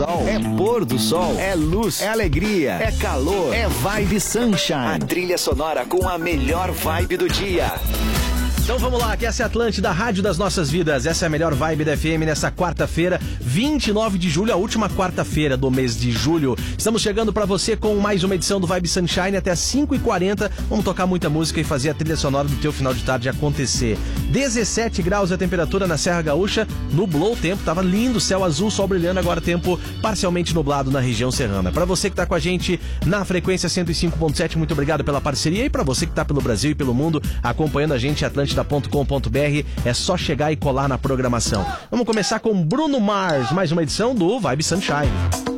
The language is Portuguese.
sol, é pôr do sol, é luz, é alegria, é calor, é Vibe Sunshine. A trilha sonora com a melhor vibe do dia. Então vamos lá, que essa é a Atlântida, a rádio das nossas vidas. Essa é a melhor vibe da FM nessa quarta-feira, 29 de julho, a última quarta-feira do mês de julho. Estamos chegando pra você com mais uma edição do Vibe Sunshine até 5h40. Vamos tocar muita música e fazer a trilha sonora do teu final de tarde acontecer. 17 graus a temperatura na Serra Gaúcha, nublou o tempo, tava lindo, céu azul, sol brilhando, agora tempo parcialmente nublado na região serrana. Pra você que tá com a gente na frequência 105.7, muito obrigado pela parceria. E pra você que tá pelo Brasil e pelo mundo acompanhando a gente, atlântida.com.br, é só chegar e colar na programação. Vamos começar com Bruno Mars, mais uma edição do Vibe Sunshine.